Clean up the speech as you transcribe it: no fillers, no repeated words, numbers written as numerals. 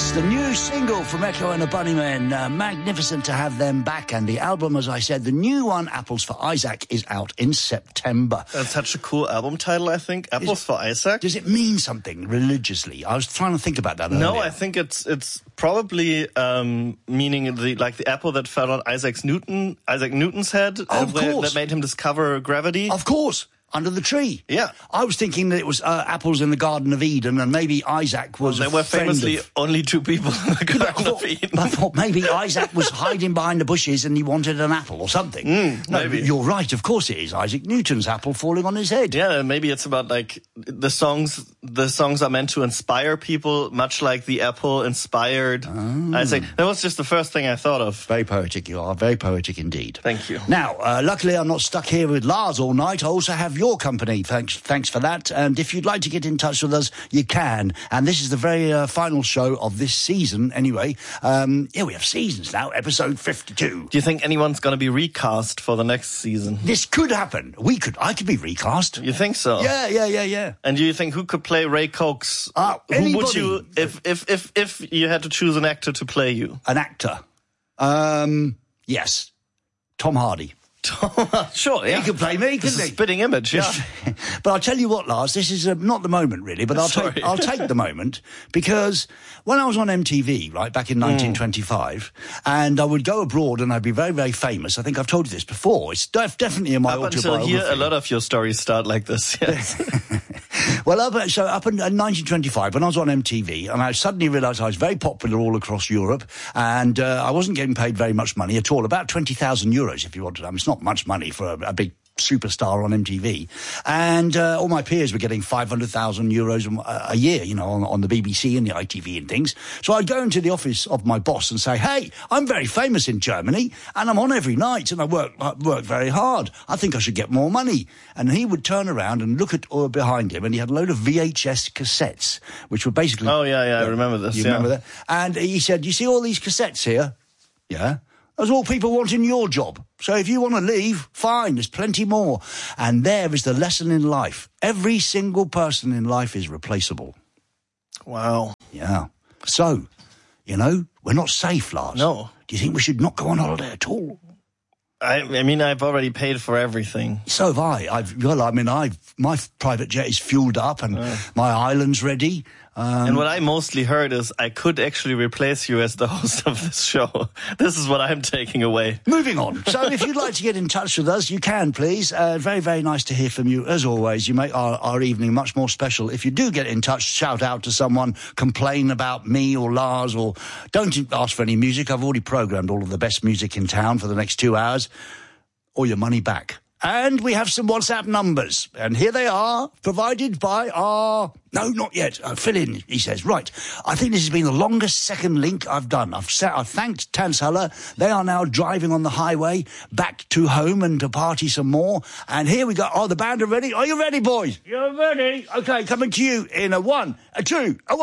It's the new single from Echo and the Bunnymen. Magnificent to have them back. And the album, as I said, the new one, Apples for Isaac, is out in September. That's such a cool album title, I think. Apples for Isaac. Does it mean something religiously? I was trying to think about that earlier. No, I think it's probably meaning the apple that fell on Isaac Newton's head. Of course. That made him discover gravity. Of course. Under the tree. Yeah. I was thinking that it was apples in the Garden of Eden, and maybe Isaac was There were famously only two people in the Garden of Eden. I thought maybe Isaac was hiding behind the bushes and he wanted an apple or something. No, maybe. You're right, of course it is. Isaac Newton's apple falling on his head. Yeah, maybe it's about, like, the songs are meant to inspire people, much like the apple inspired Isaac. That was just the first thing I thought of. Very poetic you are, very poetic indeed. Thank you. Now, luckily I'm not stuck here with Lars all night. I also have your company. Thanks for that. And if you'd like to get in touch with us, you can. And this is the very final show of this season anyway. We have seasons now, episode 52. Do you think anyone's going to be recast for the next season? This could happen. I could be recast. You think so? Yeah. And do you think who could play Ray Cox? Anybody. Who would you, if you had to choose an actor to play you? An actor? Yes. Tom Hardy. Sure, yeah. He could play me, couldn't he? Spitting image, yeah. But I'll tell you what, Lars, this is not the moment, really, but I'll take the moment, because when I was on MTV, right, back in 1925, and I would go abroad and I'd be very, very famous. I think I've told you this before. It's definitely in my autobiography. Up until here, a lot of your stories start like this, yes. Well, up in 1925, when I was on MTV, and I suddenly realised I was very popular all across Europe, and I wasn't getting paid very much money at all, about 20,000 euros, if you want to know. It's not much money for a big superstar on MTV. And all my peers were getting 500,000 euros a year, you know, on the BBC and the ITV and things. So I'd go into the office of my boss and say, hey, I'm very famous in Germany, and I'm on every night, and I work very hard. I think I should get more money. And he would turn around and look at behind him, and he had a load of VHS cassettes, which were basically... Oh, yeah, I remember this. You remember that? And he said, you see all these cassettes here? Yeah. Those are all people wanting your job. So if you want to leave, fine, there's plenty more. And there is the lesson in life. Every single person in life is replaceable. Wow. Yeah. So, you know, we're not safe, Lars. No. Do you think we should not go on holiday at all? I mean, I've already paid for everything. So have I. My private jet is fueled up and my island's ready. And what I mostly heard is I could actually replace you as the host of this show. This is what I'm taking away. Moving on. So if you'd like to get in touch with us, you can, please. Very, very nice to hear from you. As always, you make our evening much more special. If you do get in touch, shout out to someone, complain about me or Lars, or don't ask for any music. I've already programmed all of the best music in town for the next 2 hours, or your money back. And we have some WhatsApp numbers. And here they are, provided by our... No, not yet. Fill in, he says. Right. I think this has been the longest second link I've done. I've thanked Tansala. They are now driving on the highway back to home and to party some more. And here we go. Oh, the band are ready. Are you ready, boys? You're ready? Okay, coming to you in a 1, a 2, a 1.